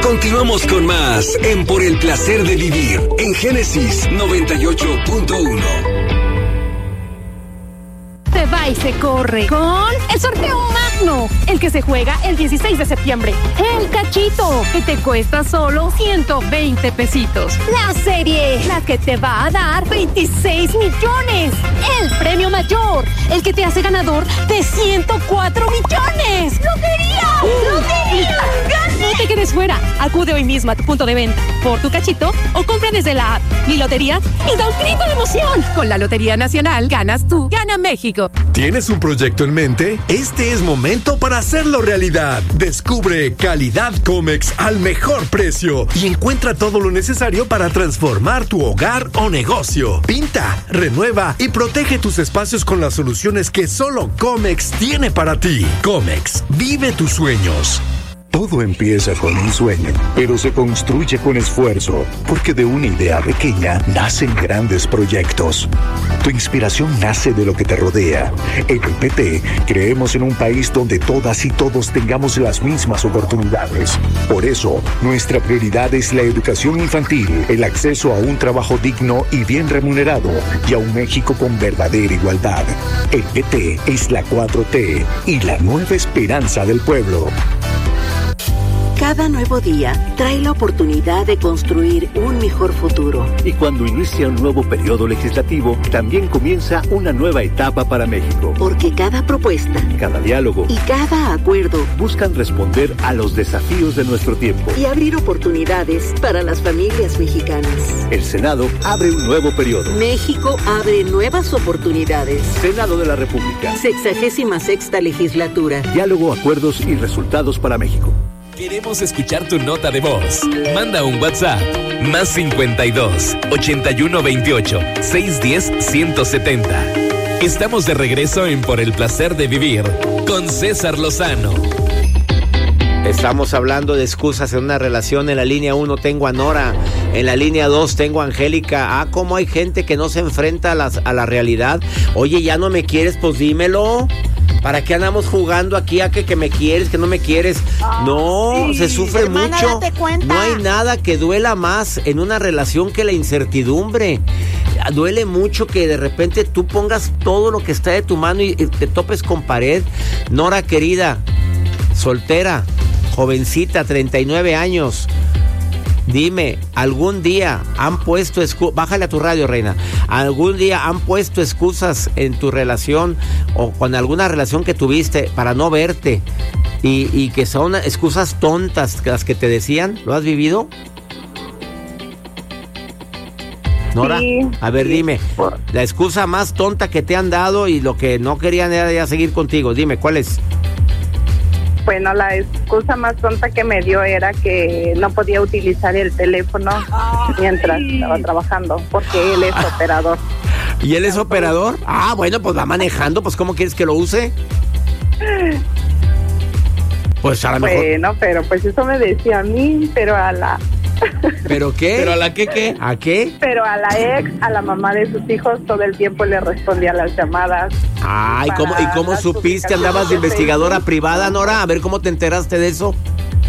Continuamos con más en Por el Placer de Vivir en Génesis 98.1. Se va y se corre con el sorteo magno, el que se juega el 16 de septiembre. El cachito, que te cuesta solo 120 pesitos. La serie, la que te va a dar 26 millones. El premio mayor, el que te hace ganador de 104 millones. ¡Lotería! ¡Lotería! No te quedes fuera. Acude hoy mismo a tu punto de venta por tu cachito o compra desde la app Mi Lotería y da un grito de emoción. Con la Lotería Nacional ganas tú, gana México. ¿Tienes un proyecto en mente? Este es momento para hacerlo realidad. Descubre Calidad Comex al mejor precio y encuentra todo lo necesario para transformar tu hogar o negocio. Pinta, renueva y protege tus espacios con las soluciones que solo Comex tiene para ti. Comex, vive tus sueños. Todo empieza con un sueño, pero se construye con esfuerzo, porque de una idea pequeña nacen grandes proyectos. Tu inspiración nace de lo que te rodea. En el PT creemos en un país donde todas y todos tengamos las mismas oportunidades. Por eso, nuestra prioridad es la educación infantil, el acceso a un trabajo digno y bien remunerado, y a un México con verdadera igualdad. El PT es la 4T y la nueva esperanza del pueblo. Cada nuevo día trae la oportunidad de construir un mejor futuro. Y cuando inicia un nuevo periodo legislativo, también comienza una nueva etapa para México. Porque cada propuesta, cada diálogo y cada acuerdo buscan responder a los desafíos de nuestro tiempo y abrir oportunidades para las familias mexicanas. El Senado abre un nuevo periodo. México abre nuevas oportunidades. Senado de la República. 66ª legislatura. Diálogo, acuerdos y resultados para México. Queremos escuchar tu nota de voz. Manda un WhatsApp. Más 52 81 28 610 170. Estamos de regreso en Por el Placer de Vivir con César Lozano. Estamos hablando de excusas en una relación. En la línea 1 tengo a Nora. En la línea 2 tengo a Angélica. ¿Cómo hay gente que no se enfrenta a la realidad? Oye, ¿ya no me quieres? Pues dímelo. ¿Para qué andamos jugando aquí a que me quieres, que no me quieres? No, sí. Se sufre hermana, mucho. Date cuenta. No hay nada que duela más en una relación que la incertidumbre. Duele mucho que de repente tú pongas todo lo que está de tu mano y te topes con pared. Nora querida, soltera, jovencita, 39 años. Dime, ¿algún día han puesto bájale a tu radio, reina? ¿Algún día han puesto excusas en tu relación o con alguna relación que tuviste para no verte y que son excusas tontas las que te decían? ¿Lo has vivido? Nora, sí, a ver, sí. Dime, la excusa más tonta que te han dado y lo que no querían era ya seguir contigo. Dime, ¿cuál es? Bueno, la excusa más tonta que me dio era que no podía utilizar el teléfono mientras estaba trabajando, porque él es operador. ¿Y él es operador? Bueno, pues va manejando, pues ¿cómo quieres que lo use? Pues a lo mejor... Bueno, pero pues eso me decía a mí, pero a la... ¿Pero qué? ¿Pero a la qué? ¿A qué? Pero a la ex, a la mamá de sus hijos, todo el tiempo le respondía las llamadas. ¿Y cómo supiste? ¿Andabas de investigadora privada, Nora? A ver, ¿cómo te enteraste de eso?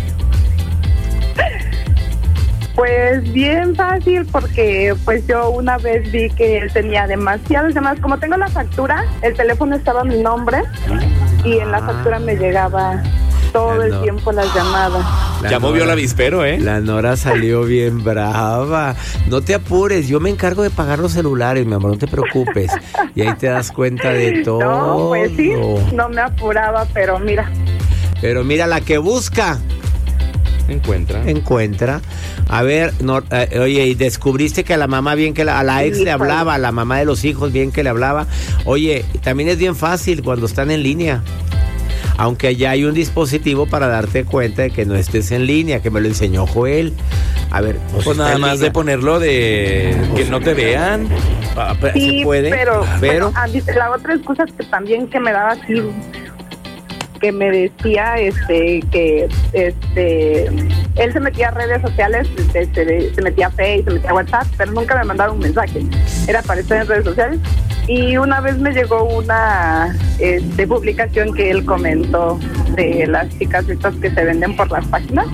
Pues bien fácil, porque pues yo una vez vi que él tenía demasiadas llamadas. Como tengo la factura, el teléfono estaba a mi nombre y en la factura me llegaba todo el tiempo las llamadas. Ya movió el avispero, ¿eh? La Nora salió bien brava. No te apures, yo me encargo de pagar los celulares, mi amor, no te preocupes. Y ahí te das cuenta de todo. No, pues sí, no me apuraba, pero mira. Pero mira, la que busca encuentra. A ver, oye, y descubriste que a la mamá bien que a la ex le hablaba, a la mamá de los hijos bien que le hablaba. Oye, también es bien fácil cuando están en línea. Aunque ya hay un dispositivo para darte cuenta de que no estés en línea, que me lo enseñó Joel. A ver, pues nada más de ponerlo de que no te vean. Sí, ¿se puede? Pero la otra excusa que también que me daba así, que me decía que él se metía a redes sociales, se metía a Facebook, se metía a WhatsApp, pero nunca me mandaba un mensaje. Era para estar en redes sociales. Y una vez me llegó una publicación que él comentó de las chicas estas que se venden por las páginas.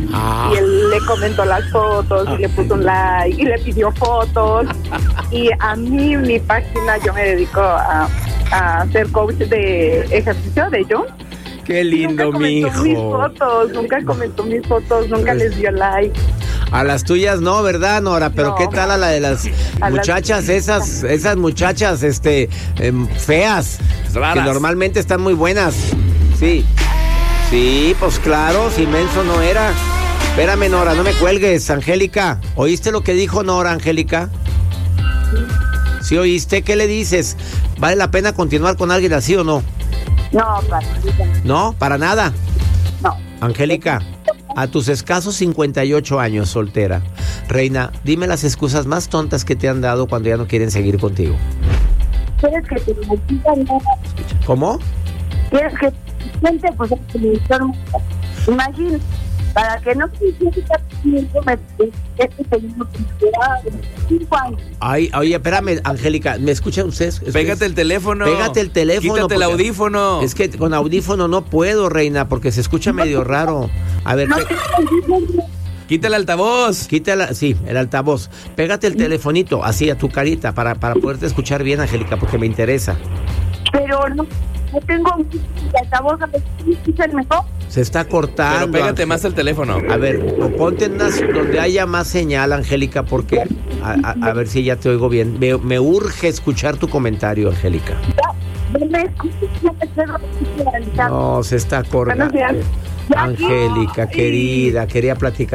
Y él le comentó las fotos y le puso un like y le pidió fotos. Y a mí, mi página, yo me dedico a ser coach de ejercicio de yo. Qué lindo, mijo. Nunca comentó mis fotos, nunca les dio like. A las tuyas no, ¿verdad, Nora? Pero no. ¿Qué tal a la de las muchachas, esas muchachas, feas, raras, que normalmente están muy buenas? Sí. Sí, pues claro, si menso no era. Espérame, Nora, no me cuelgues, Angélica. ¿Oíste lo que dijo Nora, Angélica? ¿Sí oíste? ¿Qué le dices? ¿Vale la pena continuar con alguien así o no? No, para nada. ¿No? ¿Para nada? No. Angélica, a tus escasos 58 años, soltera, reina, dime las excusas más tontas que te han dado cuando ya no quieren seguir contigo. ¿Quieres que te digan? ¿Cómo? ¿Quieres que gente pues imagínate, para que no quisiera Ay, oye, espérame, Angélica, ¿me escuchan ustedes? Pégate el teléfono. Pégate el teléfono. Quítate el audífono. Es que con audífono no puedo, reina, porque se escucha medio raro. A ver, quita el altavoz. Quítala, sí, el altavoz. Pégate el telefonito, así, a tu carita, para poderte escuchar bien, Angélica, porque me interesa. Pero no tengo altavoz, a ver si escuchan mejor. Se está cortando. Pero pégate más el teléfono. A ver, ponte en unas donde haya más señal, Angélica, porque a ver si ya te oigo bien. Me urge escuchar tu comentario, Angélica. No, se está cortando. Angélica, querida, quería platicar.